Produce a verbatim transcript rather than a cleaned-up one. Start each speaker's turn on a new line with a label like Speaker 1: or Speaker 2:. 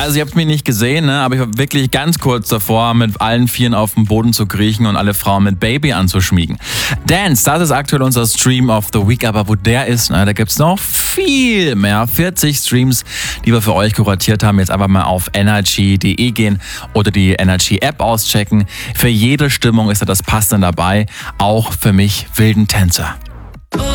Speaker 1: Also ihr habt mich nicht gesehen, ne? Aber ich war wirklich ganz kurz davor, mit allen Vieren auf dem Boden zu kriechen und alle Frauen mit Baby anzuschmiegen. Dance, das ist aktuell unser Stream of the Week, aber wo der ist, ne, da gibt's noch viel mehr. vierzig Streams, die wir für euch kuratiert haben. Jetzt einfach mal auf energy punkt de gehen oder die Energy App auschecken. Für jede Stimmung ist da das Passende dabei, auch für mich wilden Tänzer.